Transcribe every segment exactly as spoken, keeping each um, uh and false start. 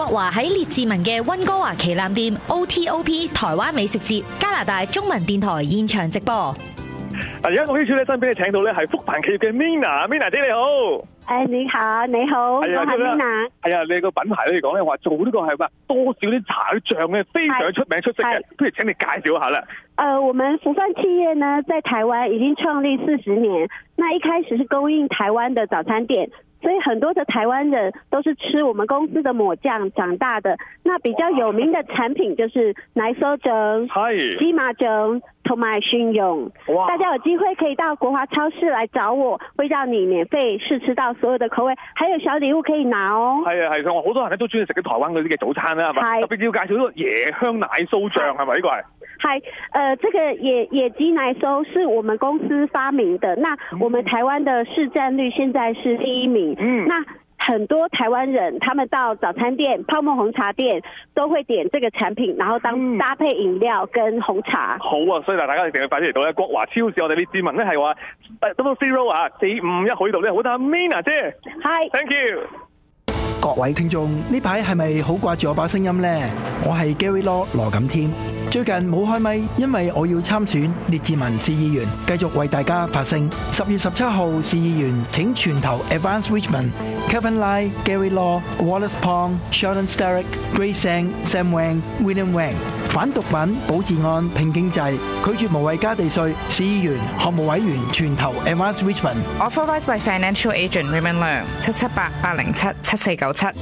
國華喺列治文嘅溫哥華旗艦店 O T O P 台灣美食節，加拿大中文電台現場直播。 而家我呢處咧，真俾你請到咧係福辦企業嘅 Mina，Mina 姐你好。 誒，你好，你好，我係 Mina。 係啊，你個品牌咧嚟講咧話做呢個係話多少啲茶啲醬咧非常出名出色嘅，不如請你介紹一下啦。 呃，我們福飯企業呢，在台灣已經創立四十年。那一開始是供應台灣的早餐店，所以很多的台灣人都是吃我們公司的抹醬長大的。那比較有名的產品就是奶酥醬、芝麻醬同埋蒜蓉。大家有機會可以到國華超市來找我，會讓你免費試吃到所有的口味，還有小禮物可以拿哦。係啊係，我好多人咧都中意食啲台灣嗰啲嘅早餐啦，係咪？特別要介紹呢個椰香奶酥醬係咪？呢個係。係，呃，這個野野雞奶酥是我們公司發明的。那我們台灣的市占率現在是第一名。嗯，那很多台灣人，他們到早餐店、泡沫紅茶店都會點這個產品，然後當搭配飲料跟紅茶。嗯、好啊，所以大家一定要快啲嚟到咧國華超市，我哋列治文咧係話 double zero 啊，四五一去到咧，好得 Mina 姐。係 ，thank you。 各位聽眾，呢排係咪好掛住我把聲音呢？我係 Gary Law 羅錦添。最近冇開咪，因為我要參選列治文市議員，繼續為大家發聲。十月十七號市議員請全投 Advance Richmond、Kevin Lai、Gary Law、Wallace Pong、Sheldon Sterick、Grace Sang、Sam Wang、William Wang。反毒品、保治安、拼經濟，拒絕無謂加地稅。市議員、項目委員全投 Advance Richmond。 Authorised by Financial Agent Raymond Leung， 七七八八零七七四九七。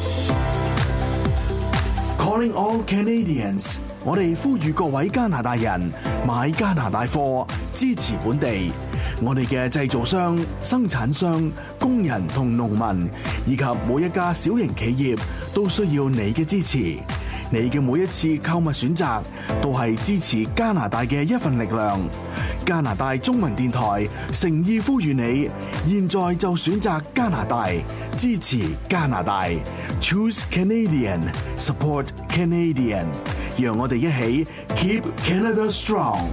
Calling all Canadians， 我哋呼籲各位加拿大人買加拿大貨，支持本地。我哋嘅製造商、生產商、工人同農民，以及每一家小型企業，都需要你嘅支持。你嘅每一次購物選擇，都係支持加拿大嘅一份力量。加拿大中文電台誠意呼籲你，現在就選擇加拿大，支持加拿大。Choose Canadian, support Canadian。讓我哋一起 Keep Canada Strong。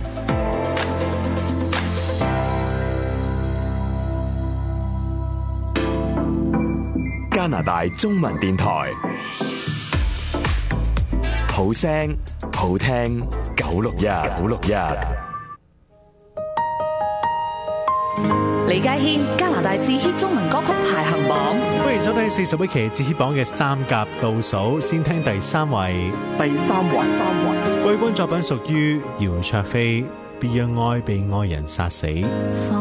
加拿大中文電台。好聲好聽九六一九六一。 李家軒加拿大至 hit 中文歌曲排行榜， 歡迎收聽四十一期至 hit 榜嘅三甲倒數，先聽第三位。 第三位，三位。 季軍作品屬於姚焯菲，別讓愛被愛人殺死。